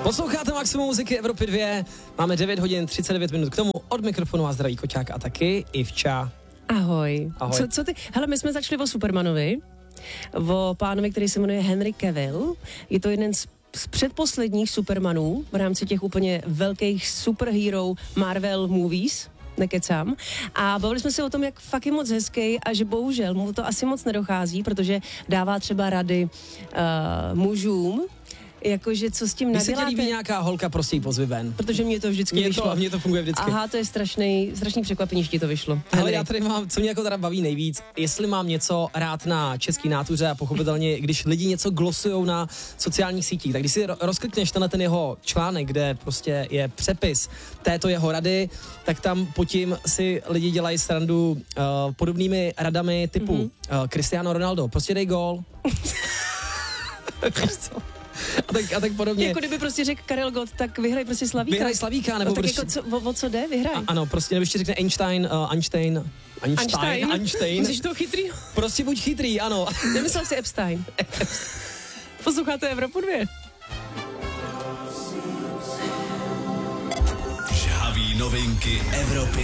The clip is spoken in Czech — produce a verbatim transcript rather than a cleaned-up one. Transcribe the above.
Posloucháte Maximum muziky Evropy dva, máme devět hodin třicet devět minut k tomu, od mikrofonu a zdraví Koťák a taky Ivča. Ahoj. Ahoj. Co, co ty? Hele, my jsme začali o Supermanovi, o pánovi, který se jmenuje Henry Cavill. Je to jeden z, z předposledních Supermanů v rámci těch úplně velkých superhero Marvel movies. Nekecám. A bavili jsme se o tom, jak fakt je moc hezký a že bohužel mu to asi moc nedochází, protože dává třeba rady uh, mužům, jakože co s tím Když se naděláte. ti líbí nějaká holka, prostě ji pozvi ven. Protože mě to vždycky Mně vyšlo. to, mně to funguje vždycky. Aha, to je strašný, strašný překvapení, že ti to vyšlo. Ale Henry. já tady mám, co mě jako teda baví nejvíc, jestli mám něco rád na český nátuře a pochopitelně, když lidi něco glosujou na sociálních sítích, tak když si ro- rozklikneš tenhle ten jeho článek, kde prostě je přepis této jeho rady, tak tam pod tím si lidi dělají srandu uh, podobnými radami typu mm-hmm. uh, Cristiano Ronaldo, prostě dej gól. A tak, a tak podobně. Jako kdyby prostě řekl Karel Gott, tak vyhraj prostě Slavíka. Vyhraj Slavíka, nebo no, tak prostě... jako co, o, o co jde? Vyhraj. A, ano, prostě, nebo ještě řekne Einstein, uh, Einstein, Einstein, Einstein. Einstein. Myslíš to chytrý? Prostě buď chytrý, ano. Nemyslel jsi Epstein. Posloucháte Evropu dva. Žhavý novinky Evropy